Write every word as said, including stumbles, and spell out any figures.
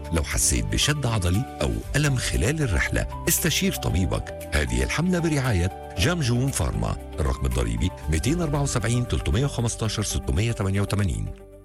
لو حسيت بشد عضلي أو ألم خلال الرحلة استشير طبيبك. هذه الحملة برعاية جمجوم فارما. الرقم الضريبي مئتين وأربعة وسبعين ثلاثمئة وخمسة عشر ستمئة وثمانية وثمانين.